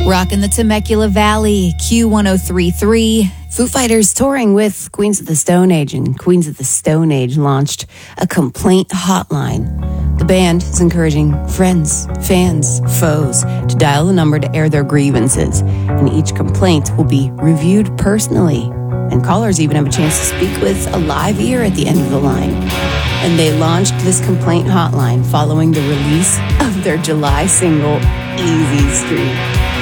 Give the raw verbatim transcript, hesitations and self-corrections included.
Rocking the Temecula Valley, Q one oh three point three. Foo Fighters touring with Queens of the Stone Age, and Queens of the Stone Age launched a complaint hotline. The band is encouraging friends, fans, foes to dial the number to air their grievances, and each complaint will be reviewed personally. And callers even have a chance to speak with a live ear at the end of the line. And they launched this complaint hotline following the release of their July single, Easy Street.